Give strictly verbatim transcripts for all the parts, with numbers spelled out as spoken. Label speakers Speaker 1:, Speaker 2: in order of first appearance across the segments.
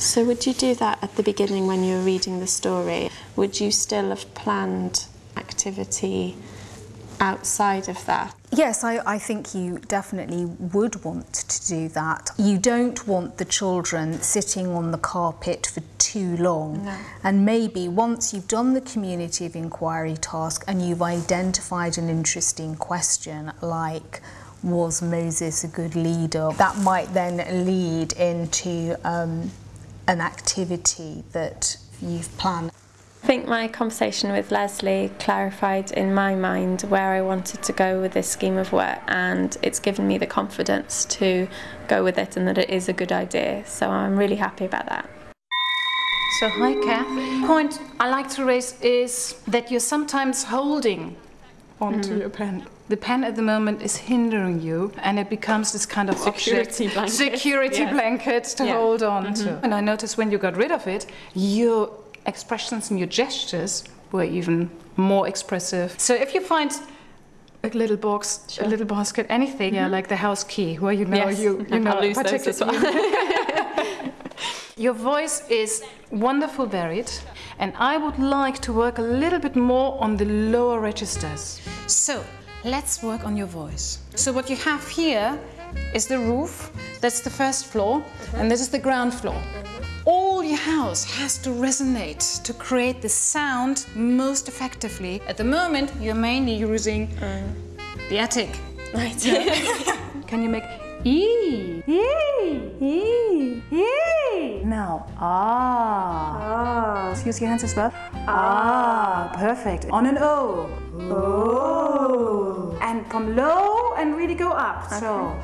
Speaker 1: So would you do that at the beginning when you were reading the story? Would you still have planned activity outside of that?
Speaker 2: Yes, I, I think you definitely would want to do that. You don't want the children sitting on the carpet for too long.
Speaker 1: No.
Speaker 2: And maybe once you've done the community of inquiry task and you've identified an interesting question like, was Moses a good leader? That might then lead into um, an activity that you've planned.
Speaker 1: I think my conversation with Leslie clarified in my mind where I wanted to go with this scheme of work, and it's given me the confidence to go with it and that it is a good idea. So I'm really happy about that.
Speaker 3: So hi Kath. The point I like to raise is that you're sometimes holding onto mm. your pen. The pen at the moment is hindering you, and it becomes this kind of
Speaker 1: security
Speaker 3: object,
Speaker 1: blanket,
Speaker 3: security
Speaker 1: yes.
Speaker 3: blanket to
Speaker 1: yeah.
Speaker 3: hold on
Speaker 1: mm-hmm.
Speaker 3: to. And I noticed when you got rid of it, your expressions and your gestures were even more expressive. So if you find a little box, sure. a little basket, anything, mm-hmm. yeah, like the house key, where you know
Speaker 1: yes.
Speaker 3: you, you know,
Speaker 1: lose those as well.
Speaker 3: Your voice is wonderful, Berit, and I would like to work a little bit more on the lower registers. So let's work on your voice. So what you have here is the roof, that's the first floor, mm-hmm. and this is the ground floor. All your house has to resonate to create the sound most effectively. At the moment, you're mainly using mm. the attic.
Speaker 1: Right.
Speaker 3: Can you make E? E? E? E? Now, ah. Ah. Use your hands as well. Ah. Perfect. On an O. O. And come low and really go up. Okay. So,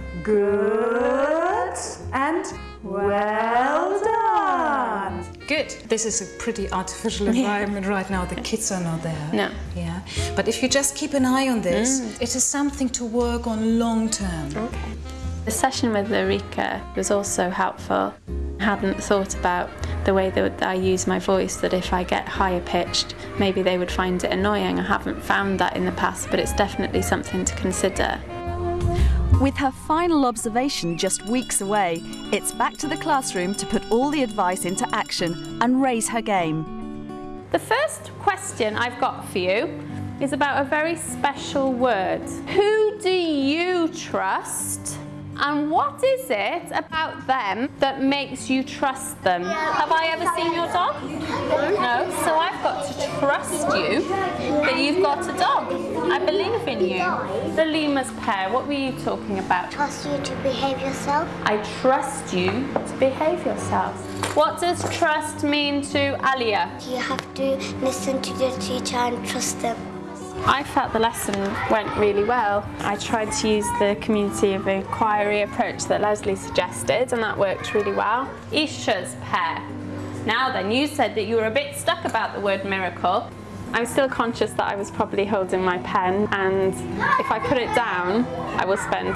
Speaker 3: good and well done. Good. This is a pretty artificial environment right now. The kids are not there.
Speaker 1: No.
Speaker 3: Yeah. But if you just keep an eye on this, mm. it is something to work on long term.
Speaker 1: Okay. The session with Ulrika was also helpful. I hadn't thought about the way that I use my voice, that if I get higher pitched, maybe they would find it annoying. I haven't found that in the past, but it's definitely something to consider.
Speaker 4: With her final observation just weeks away, it's back to the classroom to put all the advice into action and raise her game.
Speaker 1: The first question I've got for you is about a very special word. Who do you trust? And what is it about them that makes you trust them? Have I ever seen your dog? No. So I've got to trust you that you've got a dog. I believe in you. The lemurs pair, what were you talking about?
Speaker 5: Trust you to behave yourself.
Speaker 1: I trust you to behave yourself. What does trust mean to Alia?
Speaker 5: You have to listen to your teacher and trust them.
Speaker 1: I felt the lesson went really well. I tried to use the community of inquiry approach that Leslie suggested, and that worked really well. Isha's pair. Now then, you said that you were a bit stuck about the word miracle. I'm still conscious that I was probably holding my pen, and if I put it down, I will spend